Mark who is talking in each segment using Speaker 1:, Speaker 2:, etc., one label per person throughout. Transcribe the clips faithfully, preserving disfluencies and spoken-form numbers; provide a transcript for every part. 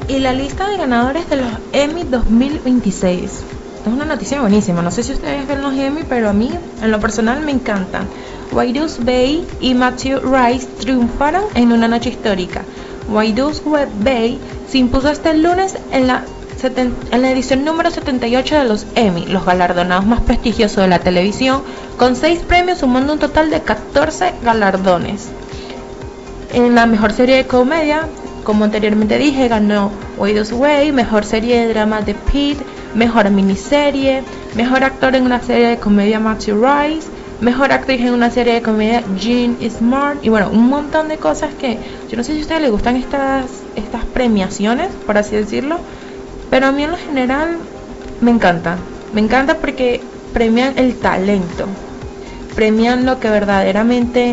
Speaker 1: y la lista de ganadores de los Emmy dos mil veintiséis. Esta es una noticia buenísima. No sé si ustedes ven los Emmy, pero a mí, en lo personal, me encantan. Wydus Bay y Matthew Rice triunfaron en una noche histórica. Wydus Bay se impuso este lunes en la, en la edición número setenta y ocho de los Emmy, los galardonados más prestigiosos de la televisión, con seis premios sumando un total de catorce galardones. En la mejor serie de comedia, como anteriormente dije, ganó Wydus Way, mejor serie de drama The Pitt, mejor miniserie, mejor actor en una serie de comedia Matthew Rice, mejor actriz en una serie de comedia Jean Smart, y bueno, un montón de cosas que yo no sé si a ustedes les gustan estas, estas premiaciones, por así decirlo, pero a mí en lo general me encanta, me encanta porque premian el talento, premian lo que verdaderamente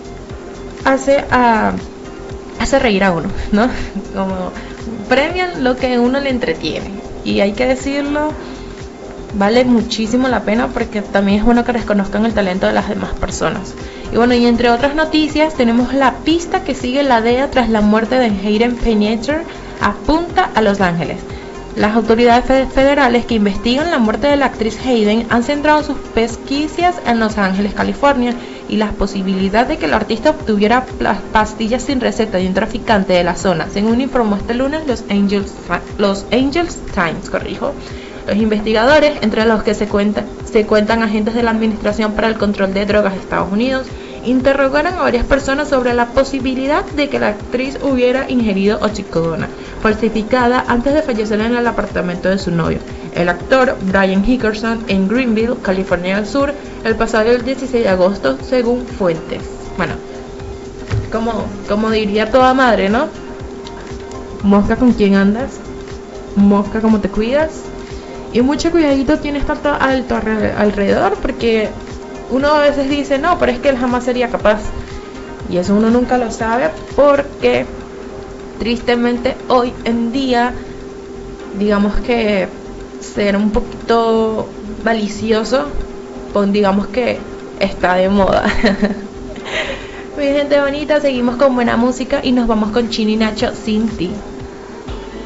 Speaker 1: hace a hace reír a uno, ¿no? Como premian lo que a uno le entretiene, y hay que decirlo, vale muchísimo la pena porque también es bueno que reconozcan el talento de las demás personas. Y bueno, y entre otras noticias tenemos la pista que sigue la D E A tras la muerte de Hayden Panettiere apunta a Los Ángeles. Las autoridades federales que investigan la muerte de la actriz Hayden han centrado sus pesquisas en Los Ángeles, California, y la posibilidad de que el artista obtuviera pastillas sin receta de un traficante de la zona, según informó este lunes Los Angeles, Los Angeles Times, corrijo. Los investigadores, entre los que se, cuenta, se cuentan agentes de la Administración para el Control de Drogas de Estados Unidos, interrogaron a varias personas sobre la posibilidad de que la actriz hubiera ingerido oxicodona falsificada antes de fallecer en el apartamento de su novio, el actor Brian Hickerson, en Greenville, California del Sur, el pasado dieciséis de agosto, según fuentes. Bueno, como, como diría toda madre, ¿no? Mosca con quién andas, mosca cómo te cuidas, y mucho cuidadito tienes tanto alto alrededor, porque uno a veces dice, no, pero es que él jamás sería capaz, y eso uno nunca lo sabe, porque tristemente hoy en día, digamos que ser un poquito malicioso, pues digamos que está de moda. Mi gente bonita, seguimos con buena música y nos vamos con Chini Nacho, Sin Ti.